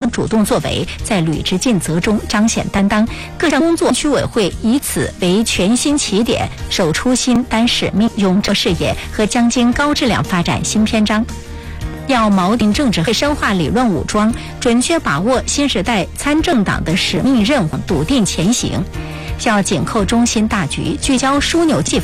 主动作为，在履职尽责中彰显担当。各项工作区委会以此为全新起点，守初心、担使命，勇争视野和将经高质量发展新篇章。要锚定政治，深化理论武装，准确把握新时代参政党的使命任务，笃定前行。要紧扣中心大局，聚焦枢纽技